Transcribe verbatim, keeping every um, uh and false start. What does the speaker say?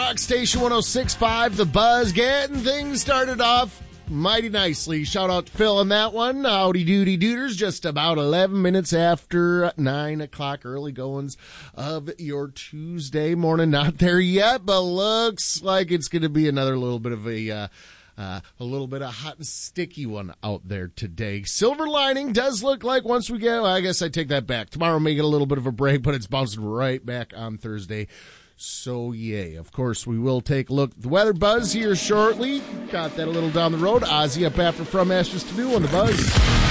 Rock Station one oh six point five, The Buzz, getting things started off mighty nicely. Shout out to Phil on that one. Howdy doody dooders, just about eleven minutes after nine o'clock, early goings of your Tuesday morning. Not there yet, but looks like it's going to be another little bit of a... Uh, Uh, a little bit of hot and sticky one out there today. Silver lining does look like once we get, well, I guess I take that back. Tomorrow may get a little bit of a break, but it's bouncing right back on Thursday. So, yay. Of course, we will take a look at the weather buzz here shortly. Got that a little down the road. Ozzy up after From Ashes to New on the Buzz.